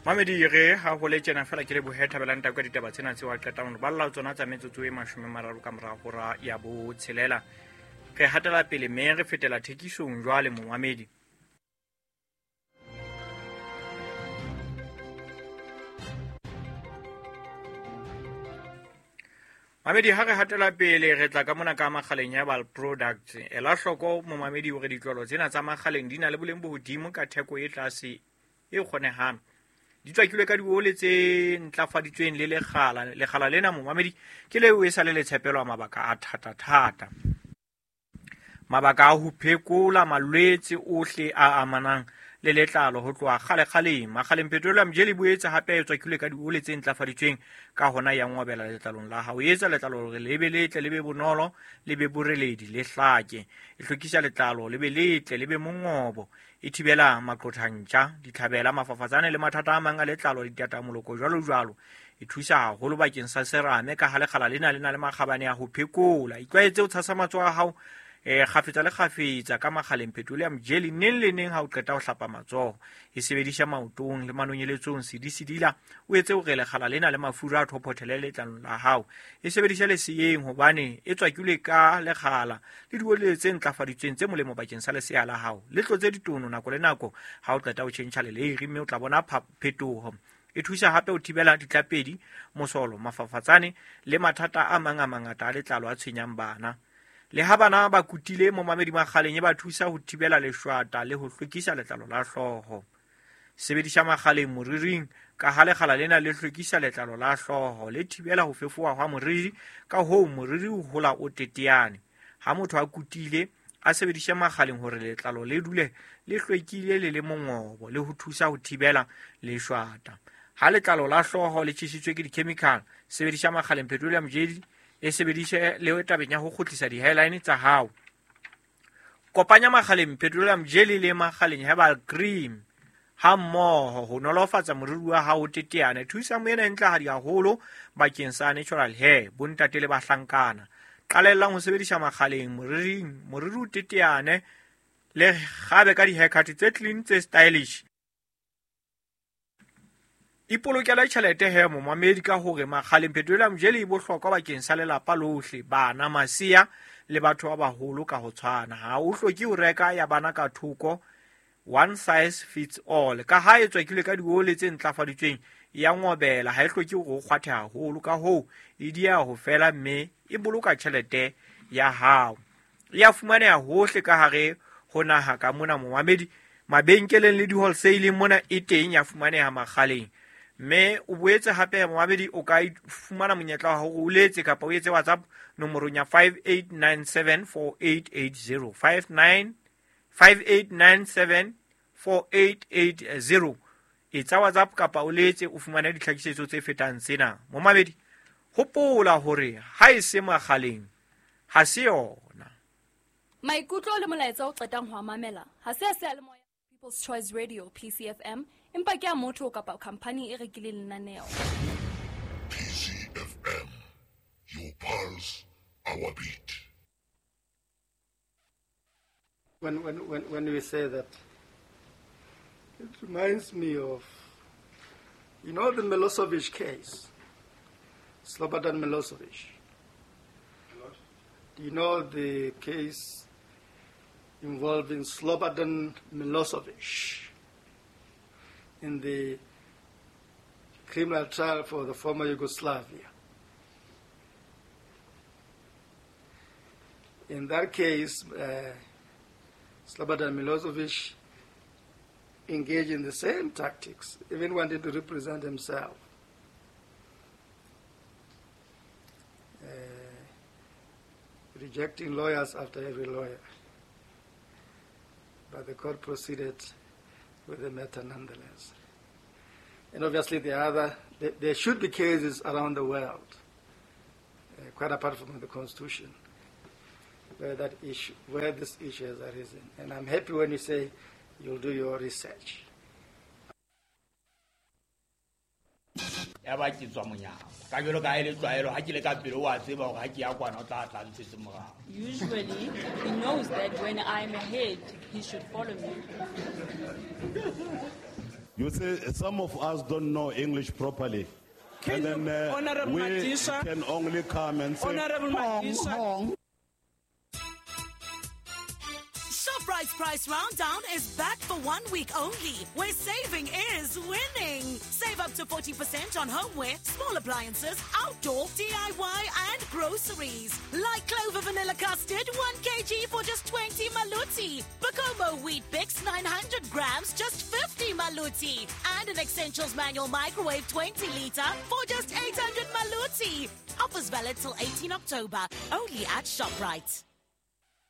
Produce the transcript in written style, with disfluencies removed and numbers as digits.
Mamedi re ha ho le tjena fela ke le bohetha belanta ka ditaba tsena tse wa qetang ba lla tsona tsa metsotso e 30 ka mora hora ya bo tshelela re hatela pele me re fetela thekisong jwale Momamedi. Mamedi ha re hatela pele re tla ka mona ka magaleng ya Bal Products ela hloko Momamedi hore ditlolo tsena tsa magaleng di na le boleng bo hodimo ka theko e tlase e kgonehang. Di tswakilwe ka diole tse ntlafaditsweng le legala lena Momamedi ke leo e sa le letshepelwa mabaka a thata mabaka a ho phekola malwetse ohle a amanang le letlalo ho tloha kgale magaleng petroleum jelly boetse hape e tswakilwe ka diole tse ntlafaditsweng ka hona ya ngobela letlalong la hao etsa letlalo hore le be letle le be bonolo le be boreledi le hlake e hlokisa letlalo le be letle le be mongobo e thibela maqothantja ditlhabela mafafatsane le mathata a mang a letlalo ditatamoloko jwalo e thusa haholo bakeng sa serame ka halekgala lena le makgabane a ho phekola itlwaetse o tshasa matsoho a hao kgafetsa le kgafetsa ka magaleng petroleum jelly neng le neng ha o qeta ho hlapa matsoho e sebedisha maotong le manonyeletsong sedila o etse hore legala lena le mafura a thophothele letlalong la hao e sebedisha leseyeng hobane e tswakilwe ka legala le diole tse ntlafaditsweng tse molemo bakeng sa lesea la hao le tlotse ditono nako le nako ha o qeta ho tjhentjha leleiri mme o tla bona phetoho e thusa hape ho thibela ditlapedi mosolo mafafatsane le mathata a mangata a letlalo a tshwenyang bana le ha bana ba kutile Momamedi magaleng e ba thusa ho thibela leshwata le ho hlwekisa letlalo la hloho sebedisha magaleng moriring ka ha legala lena le hlwekisa letlalo la hloho le thibela ho fefowa ha moriri ka ho moriri o hola o teteane ha motho a kutile a sebedisha magaleng hore letlalo le dule le hlwekile le mongobo le ho thusa ho thibela leshwata ha letlalo la hloho le tjhisitswe ke di-chemical sebedisha magaleng petroleum jelly e sebedishe le tabeng ya ho kgutlisa di-hairline tsa hao kopanya magaleng petroleum jelly le magaleng herbal cream ha mmoho ho nolofatsa moriri wa hao teteane thusa moena ntlahadi haholo bakeng sa natural hair bontate le bahlankana qalellang ho sebedisha magaleng moriri o teteane le gabe ka di-haircut tse clean tse stylish ipolokela tjhelete he Momamedi ka hore magaleng petroleum jelly e bohlokwa bakeng sa lelapa lohle bana masia le batho ba baholo ka ho tshwana ha o hloki ho reka ya bana ka thoko one size fits all ka ha e tswakilwe ka diole tse ntlafaditsweng ya ngobela ha e hloki hore o kgwathe haholo ka ho e dia ho fela mme e boloka tjhelete ya hao ya fumaneha hohle ka hare ho naha ka mona Momamedi mabenkeleng le di-wholesale mona e teng ya fumaneha magaleng mme o boetse hape Momamedi o ka fumana monyetla wa hore o letse kapa o etse WhatsApp nomorong ya 58974880 58974880 etsa WhatsApp kapa o letse o fumane ditlhakisetso tse fetang tsena Momamedi hopola hore ha e se magaleng ha se yona maikutlo le molaetsa o qetang ho mamela ha se a le moya People's Choice Radio PCFM empa ke a motho kapa company e rekile lenaneo PCFM your pulse our beat when we say that it reminds me of the Milosevic case Slobodan Milosevic do you know the case involving Slobodan Milosevic in the criminal trial for the former Yugoslavia. In that case, Slobodan Milosevic engaged in the same tactics, even wanted to represent himself. Rejecting lawyers after every lawyer. But the court proceeded with the matter nonetheless. And obviously there should be cases around the world, quite apart from the Constitution, where this issue has arisen. And I'm happy when you say you'll do your research. ya ba ke tswa monyako ka jelo ka ile tswaelo ha ke le ka pele wa tseba hore ha ke ya kwana o tla ntse morao. Usually he knows that when I'm ahead he should follow me. You see, some of us don't know English properly. Can And you- then Honorable we Madisha? can only come and say, Honorable "Hong, Madisha? hong." ShopRite's Price Rounddown is back for 1 week only, where saving is winning. Save up to 40% on homeware, small appliances, outdoor, DIY, and groceries. Like Clover Vanilla Custard, 1 kg for just 20 maluti. Bacomo Wheat Bix, 900 grams, just 50 maluti. And an Essentials Manual Microwave 20 litre for just 800 maluti. Offers valid till 18 October, only at ShopRite.